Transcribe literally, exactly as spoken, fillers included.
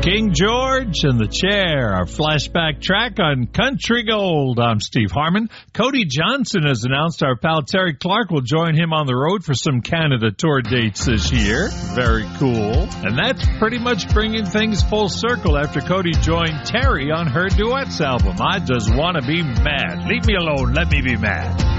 King George and the Chair, our flashback track on Country Gold. I'm Steve Harmon. Cody Johnson has announced our pal Terry Clark will join him on the road for some Canada tour dates this year. Very cool. And that's pretty much bringing things full circle after Cody joined Terry on her Duets album, I Just Wanna Be Mad. Leave me alone, let me be mad.